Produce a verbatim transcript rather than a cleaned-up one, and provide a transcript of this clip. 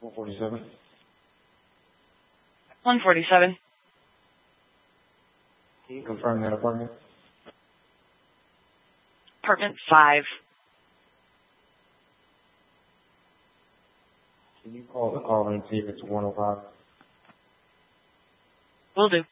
one forty-seven. one forty-seven. Can you confirm that apartment? Apartment five. Can you call the caller and see if it's one oh five? Will do.